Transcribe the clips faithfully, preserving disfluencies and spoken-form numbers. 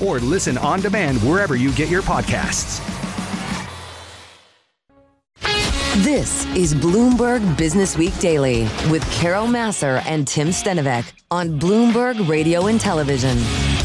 or listen on demand wherever you get your podcasts. This is Bloomberg Business Week Daily with Carol Massar and Tim Stenovec on Bloomberg Radio and Television.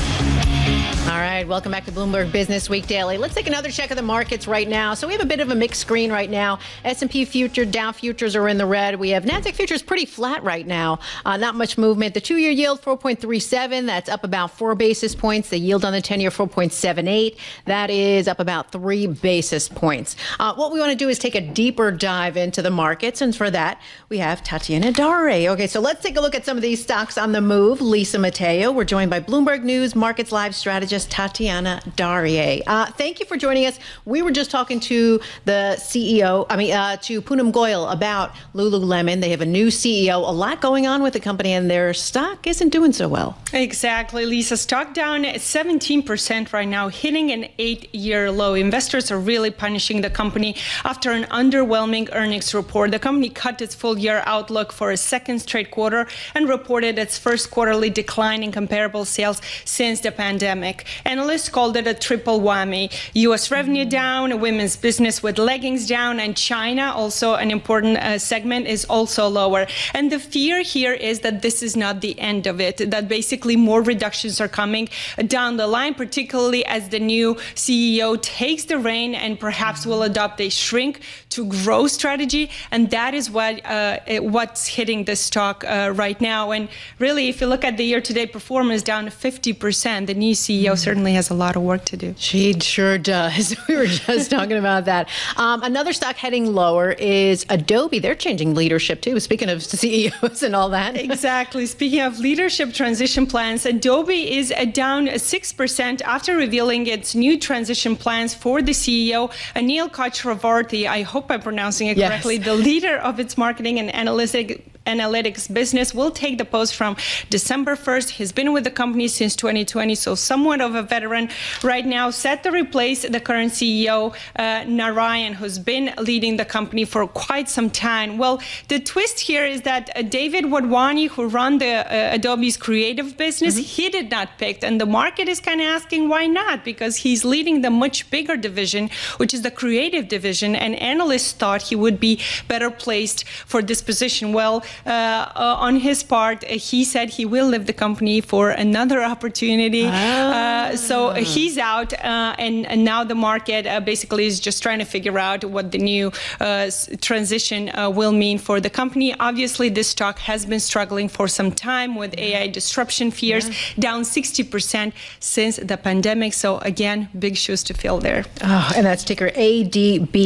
All right, welcome back to Bloomberg Business Week Daily. Let's take another check of the markets right now. So we have a bit of a mixed screen right now. S and P futures, Dow futures are in the red. We have NASDAQ futures pretty flat right now. Uh, not much movement. The two-year yield, four point three seven. That's up about four basis points. The yield on the ten-year, four point seven eight. That is up about three basis points. Uh, what we want to do is take a deeper dive into the markets. And for that, we have Tatiana Daré. Okay, so let's take a look at some of these stocks on the move. Lisa Mateo. We're joined by Bloomberg News Markets Live strategist Tatiana Daré. Uh, thank you for joining us. We were just talking to the C E O, I mean, uh, to Poonam Goyal about Lululemon. They have a new C E O, a lot going on with the company, and their stock isn't doing so well. Exactly, Lisa. Stock down seventeen percent right now, hitting an eight-year low. Investors are really punishing the company after an underwhelming earnings report. The company cut its full-year outlook for a second straight quarter and reported its first quarterly decline in comparable sales since the pandemic. Analysts called it a triple whammy. U S revenue down, women's business with leggings down, and China, also an important uh, segment, is also lower. And the fear here is that this is not the end of it, that basically more reductions are coming down the line, particularly as the new C E O takes the reign and perhaps will adopt a shrink to grow strategy. And that is what uh, what's hitting the stock uh, right now. And really, if you look at the year-to-date performance, down fifty percent, the new C E O certainly has a lot of work to do. She sure does. We were just talking about that. Um, another stock heading lower is Adobe. They're changing leadership too. Speaking of C E Os and all that. Exactly. Speaking of leadership transition plans, Adobe is down six percent after revealing its new transition plans for the C E O, Anil Chakravarthy. I hope I'm pronouncing it yes. correctly. The leader of its marketing and analytic analytics business will take the post from December first. He's been with the company since twenty twenty, so somewhat of a veteran right now, set to replace the current C E O, uh, Narayan, who's been leading the company for quite some time. Well, the twist here is that uh, David Wadhwani, who run the uh, Adobe's creative business, mm-hmm. he did not pick, and the market is kind of asking why not, because he's leading the much bigger division, which is the creative division, and analysts thought he would be better placed for this position. Well, uh, uh, on his part, uh, he said he will leave the company for another opportunity. Ah. Uh, so he's out, uh, and, and now the market uh, basically is just trying to figure out what the new uh, transition uh, will mean for the company. Obviously, this stock has been struggling for some time with A I disruption fears, yeah. down sixty percent since the pandemic. So again, big shoes to fill there. Oh, and that's ticker A D B.